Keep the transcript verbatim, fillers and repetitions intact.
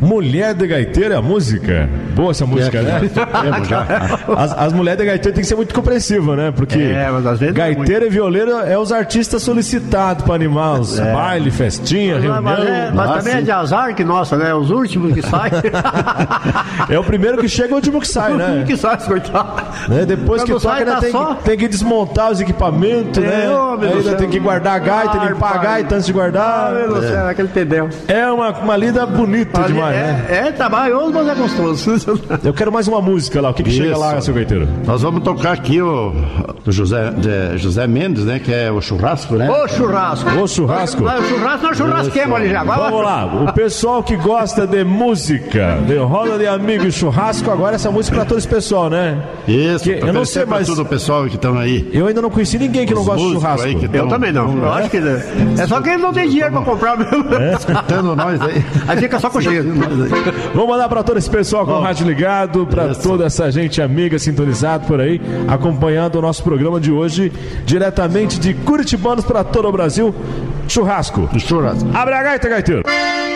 Mulher de Gaiteiro é a música. Boa essa música, é, né? É, já. As, as mulheres de Gaiteiro tem que ser muito compreensivas, né? Porque é, mas às vezes gaiteiro é e violeiro é os artistas solicitados para animar os é. baile, festinha, mas, reunião. Mas, é, mas também é de azar que, nossa, né? Os últimos que saem. É o primeiro que chega e o último que sai, né? O último que sai, coitado. Né? Depois Quando que toca, ainda tá tem, só... tem que desmontar os equipamentos, é, né? Ainda tem que guardar a gaita, ah, limpar a gaita antes de guardar. Ah, meu é. Céu, aquele pedel. É uma, uma lida bonita mas demais, é, né? É trabalhoso, mas é gostoso. Eu quero mais uma música lá. O que, que chega lá, seu gaiteiro? Nós vamos tocar aqui o do José, de José Mendes, né? Que é o churrasco, né? O churrasco. O churrasco. O churrasco, nós churrasquemos ali já. Vamos lá. O pessoal que gosta de música, de roda de amigos e churrasco, agora essa música pra todo esse pessoal, né? Isso. Que, eu não sei mais. Todo o pessoal que estão aí. Eu ainda não conheci ninguém que Os não gosta de churrasco. Aí que eu tão... também não. Eu acho que é só que ele não tem dinheiro pra comprar mesmo. É, escutando nós aí. Aí fica só com o cheiro. Vamos mandar pra todo esse pessoal com o rádio ligado, pra Isso. toda essa gente amiga sintonizada por aí, acompanhando o nosso programa de hoje, diretamente de Curitibanos pra todo o Brasil. Churrasco. Churrasco. Abre a gaita, gaiteiro.